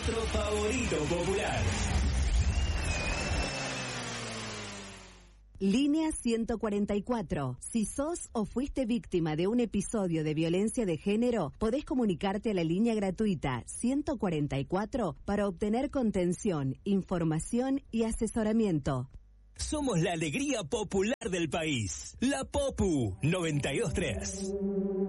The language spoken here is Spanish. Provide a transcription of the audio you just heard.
nuestro favorito popular. Línea 144. Si sos o fuiste víctima de un episodio de violencia de género, podés comunicarte a la línea gratuita 144 para obtener contención, información y asesoramiento. Somos la alegría popular del país. La Popu 92.3.